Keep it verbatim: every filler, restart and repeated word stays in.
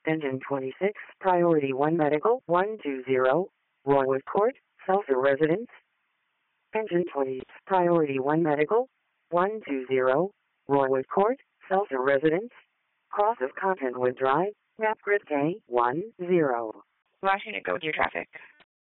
Engine twenty-six, Priority one Medical, one two zero, Roywood Court, Seltzer Residence. Engine twenty, Priority one Medical, one two zero, Roywood Court, Seltzer Residence. Cross of Cottonwood Drive, Map Grid K one zero. Washington, go with your traffic.